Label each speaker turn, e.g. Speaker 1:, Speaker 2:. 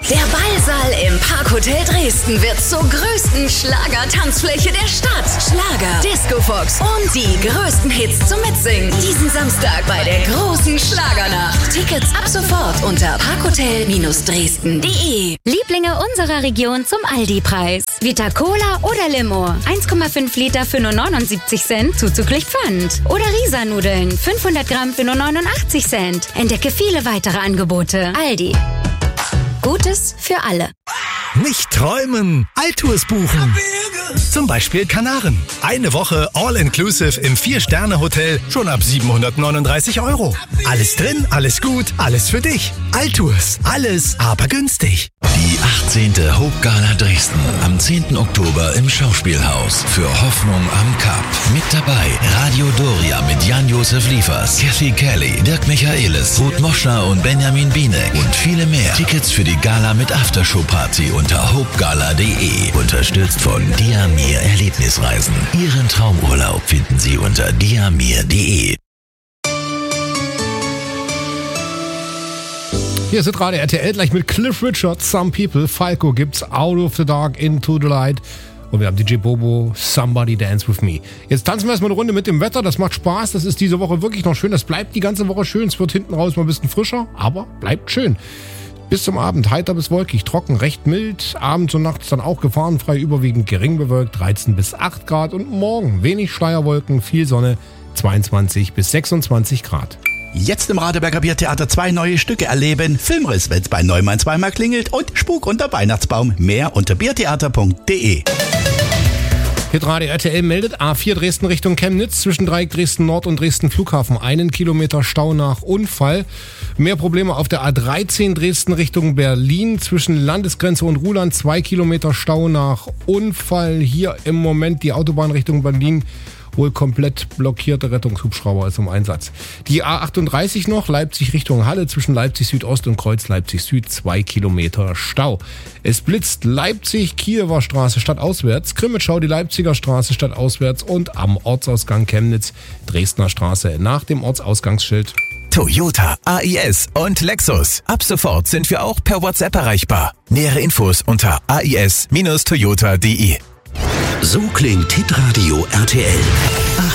Speaker 1: Der Ballsaal im Parkhotel Dresden wird zur größten Schlager-Tanzfläche der Stadt. Schlager, Discofox und die größten Hits zum Mitsingen. Diesen Samstag bei der großen Schlagernacht. Tickets ab sofort unter parkhotel-dresden.de.
Speaker 2: Lieblinge unserer Region zum Aldi-Preis. Vita Cola oder Limo. 1,5 Liter für nur 79 Cent, zuzüglich Pfand. Oder Risa-Nudeln, 500 Gramm für nur 89 Cent. Entdecke viele weitere Angebote. Aldi. Gutes für alle.
Speaker 3: Nicht träumen, Altours buchen. Zum Beispiel Kanaren. Eine Woche All-Inclusive im 4-Sterne-Hotel schon ab 739 €. Alles drin, alles gut, alles für dich. Altours, alles aber günstig.
Speaker 4: Die 18. Hope Gala Dresden am 10. Oktober im Schauspielhaus für Hoffnung am Kap. Mit dabei Radio Doria mit Jan-Josef Liefers, Kathy Kelly, Dirk Michaelis, Ruth Moschner und Benjamin Bienek und viele mehr. Tickets für die Gala mit Aftershow-Party unter hopegala.de. Unterstützt von Diamir Erlebnisreisen. Ihren Traumurlaub finden Sie unter diamir.de.
Speaker 5: Hier ist Radio RTL gleich mit Cliff Richard, Some People. Falco gibt's Out of the Dark, Into the Light. Und wir haben DJ Bobo, Somebody Dance With Me. Jetzt tanzen wir erstmal eine Runde mit dem Wetter. Das macht Spaß. Das ist diese Woche wirklich noch schön. Das bleibt die ganze Woche schön. Es wird hinten raus mal ein bisschen frischer, aber bleibt schön. Bis zum Abend heiter bis wolkig, trocken, recht mild. Abends und nachts dann auch gefahrenfrei, überwiegend gering bewölkt, 13 bis 8 Grad. Und morgen wenig Schleierwolken, viel Sonne, 22 bis 26 Grad.
Speaker 6: Jetzt im Radeberger Biertheater 2 neue Stücke erleben. Filmriss, wenn's bei Neumann zweimal klingelt und Spuk unter Weihnachtsbaum. Mehr unter biertheater.de.
Speaker 5: Hitradio RTL meldet A4 Dresden Richtung Chemnitz zwischen Dreieck Dresden Nord und Dresden Flughafen. 1 Kilometer Stau nach Unfall. Mehr Probleme auf der A13 Dresden Richtung Berlin zwischen Landesgrenze und Ruhland. 2 Kilometer Stau nach Unfall. Hier im Moment die Autobahn Richtung Berlin. Wohl komplett blockierte Rettungshubschrauber ist im Einsatz. Die A38 noch, Leipzig Richtung Halle zwischen Leipzig Südost und Kreuz Leipzig Süd, 2 Kilometer Stau. Es blitzt Leipzig, Kiewer Straße stadtauswärts, Krimitschau die Leipziger Straße stadtauswärts und am Ortsausgang Chemnitz, Dresdner Straße nach dem Ortsausgangsschild.
Speaker 7: Toyota, AIS und Lexus. Ab sofort sind wir auch per WhatsApp erreichbar. Nähere Infos unter ais-toyota.de.
Speaker 4: So klingt Hitradio RTL.